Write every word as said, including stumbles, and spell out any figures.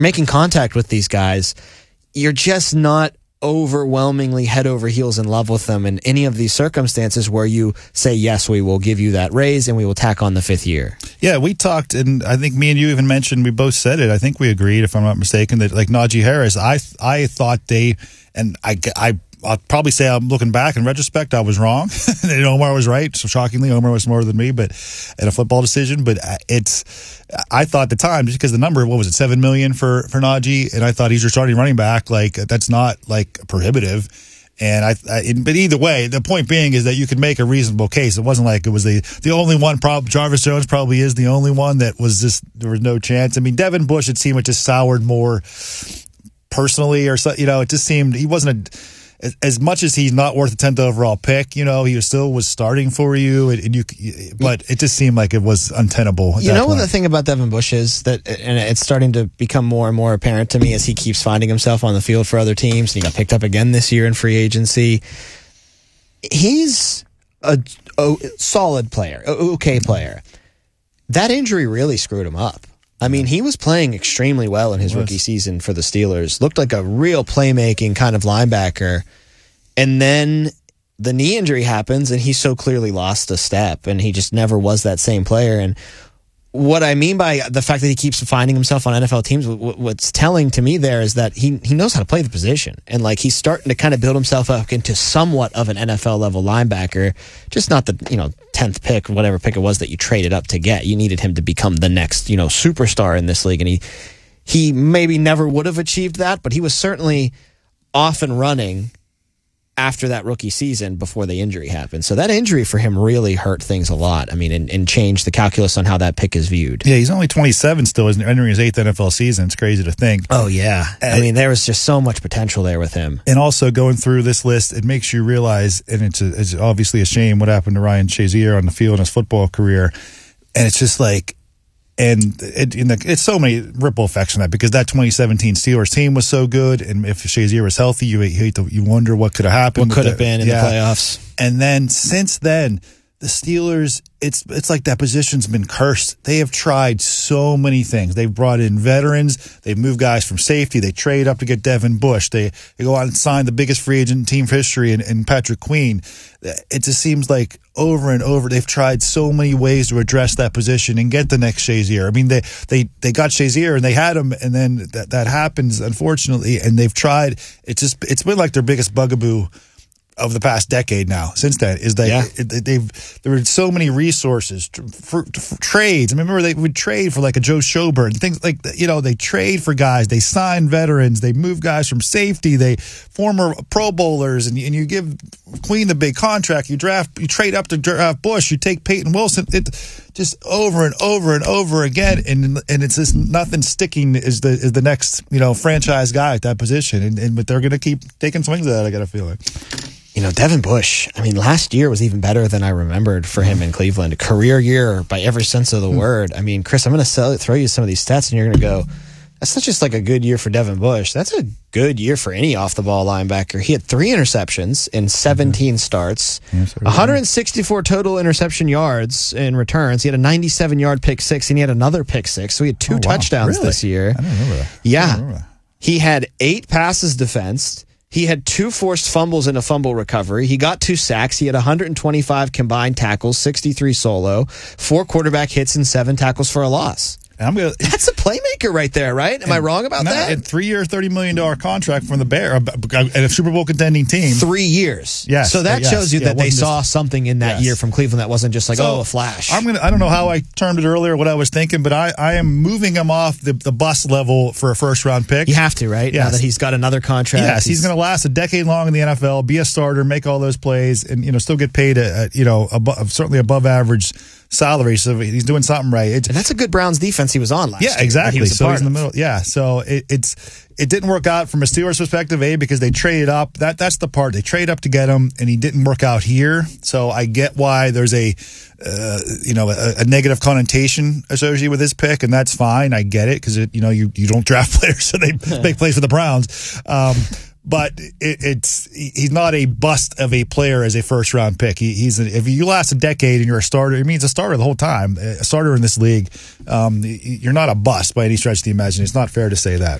making contact with these guys, you're just not overwhelmingly head over heels in love with them in any of these circumstances where you say, yes, we will give you that raise and we will tack on the fifth year. Yeah, we talked, and I think me and you even mentioned, we both said it, I think we agreed, if I'm not mistaken, that like Najee Harris, I I thought they, and I, I, I'll probably say I'm looking back in retrospect, I was wrong. And Omar was right. So shockingly, Omar was smarter than me, but in a football decision. But it's, I thought at the time, just because the number, what was it, seven million for for Najee, and I thought he's your starting running back. Like that's not like prohibitive. And I, I, but either way, the point being is that you could make a reasonable case. It wasn't like it was the the only one. Prob- Jarvis Jones probably is the only one that was just there was no chance. I mean, Devin Bush, it seemed it just soured more personally, or so, you know, it just seemed he wasn't a. As much as he's not worth a tenth overall pick, you know, he still was starting for you, and you. But it just seemed like it was untenable. At you that know point. what the thing about Devin Bush is that, and it's starting to become more and more apparent to me as he keeps finding himself on the field for other teams. And he got picked up again this year in free agency. He's a, a solid player, a okay player. That injury really screwed him up. I mean, he was playing extremely well in his rookie season for the Steelers. Looked like a real playmaking kind of linebacker. And then the knee injury happens, and he so clearly lost a step, and he just never was that same player. And what I mean by the fact that he keeps finding himself on N F L teams, what's telling to me there is that he he knows how to play the position. And like he's starting to kind of build himself up into somewhat of an N F L level linebacker, just not the, you know, tenth pick, whatever pick it was that you traded up to get. You needed him to become the next, you know, superstar in this league. And he he maybe never would have achieved that, but he was certainly off and running after that rookie season before the injury happened. So that injury for him really hurt things a lot. I mean, and, and changed the calculus on how that pick is viewed. Yeah, he's only twenty-seven still, isn't entering his eighth N F L season. It's crazy to think. Oh, yeah. And, I mean, there was just so much potential there with him. And also going through this list, it makes you realize, and it's, a, it's obviously a shame what happened to Ryan Shazier on the field in his football career. And it's just like, and it, in the, it's so many ripple effects from that, because that twenty seventeen Steelers team was so good, and if Shazier was healthy, you hate to, you wonder what could have happened. What could have the, been in yeah. the playoffs. And then since then, the Steelers, it's it's like that position's been cursed. They have tried so many things. They've brought in veterans. They've moved guys from safety. They trade up to get Devin Bush. They they go out and sign the biggest free agent in team history in, in Patrick Queen. It just seems like over and over they've tried so many ways to address that position and get the next Shazier. I mean, they they they got Shazier and they had him, and then that that happens, unfortunately. And they've tried. It's just it's been like their biggest bugaboo of the past decade now. Since then, is that yeah. it, they've there were so many resources for, for trades. I remember they would trade for like a Joe Schober and things like that. You know, they trade for guys, they sign veterans, they move guys from safety, they former Pro Bowlers, and, and you give Queen the big contract. You draft, you trade up to draft Bush, you take Peyton Wilson. It just over and over and over again, and and it's just nothing sticking. Is the is the next you know franchise guy at that position, and, and but they're going to keep taking swings at it. I got a feeling. You know, Devin Bush, I mean, last year was even better than I remembered for him in Cleveland. A career year by every sense of the word. I mean, Chris, I'm going to throw you some of these stats, and you're going to go, that's not just like a good year for Devin Bush. That's a good year for any off-the-ball linebacker. He had three interceptions in seventeen starts, yes, one hundred sixty-four total interception yards in returns. He had a ninety-seven-yard pick six, and he had another pick six. So he had two oh, wow. touchdowns really? this year. I don't remember that. Yeah. Remember that. He had eight passes defensed. He had two forced fumbles in a fumble recovery. He got two sacks. He had one hundred twenty-five combined tackles, sixty-three solo, four quarterback hits, and seven tackles for a loss. I'm gonna, That's a playmaker right there, right? Am and, I wrong about no, that? A three-year, thirty million dollars contract from the Bear, and a Super Bowl contending team. Three years. Yes. So that yes, shows you yeah, that they saw just, something in that yes. year from Cleveland that wasn't just like, so, oh, a flash. I'm gonna. I don't know how I termed it earlier, what I was thinking, but I, I am moving him off the, the bus level for a first-round pick. You have to, right? Yes. Now that he's got another contract. Yes, he's, he's going to last a decade long in the N F L, be a starter, make all those plays, and you know still get paid a, a you know above, certainly above average salary. So he's doing something right. It's, and that's a good Browns defense he was on last yeah, year. Yeah, exactly. He was so he's in the of. middle. Yeah, so it, it's it didn't work out from a Steelers perspective, A, because they traded up. That that's the part. They trade up to get him, and he didn't work out here. So I get why there's a uh, you know a, a negative connotation associated with his pick, and that's fine. I get it because you know you, you don't draft players, so they make plays for the Browns. Um, but it, it's he's not a bust of a player as a first round pick. He, he's a, if you last a decade and you're a starter, it means a starter the whole time. A starter in this league, um, you're not a bust by any stretch of the imagination. It's not fair to say that.